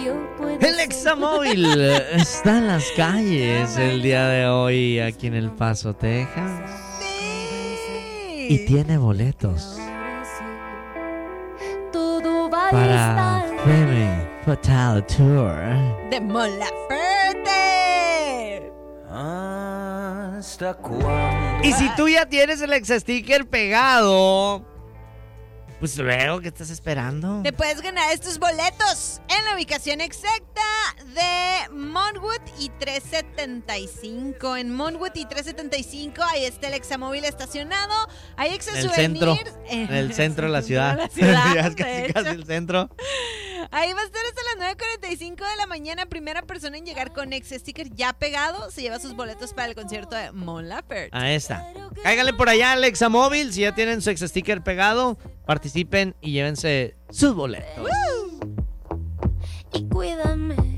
El Examóvil está en las calles el día de hoy aquí en El Paso, Texas. Sí. Y tiene boletos para Femme Fatale Tour de Mon Laferte. ¿Hasta cuándo? Y si tú ya tienes el ex sticker pegado, pues luego, ¿qué estás esperando? Te puedes ganar estos boletos en la ubicación exacta de Monwood y 375. En Monwood y 375, ahí está el Examóvil estacionado. Hay ex En el souvenirs. centro, en el centro de la ciudad. Ya es casi el centro. Ahí va a estar hasta las 9:45 de la mañana. Primera persona en llegar con ex sticker ya pegado se lleva sus boletos para el concierto de Mon Laferte. Ahí está. Cáiganle por allá al Examóvil. Si ya tienen su ex sticker pegado, participen y llévense sus boletos. Y cuídame.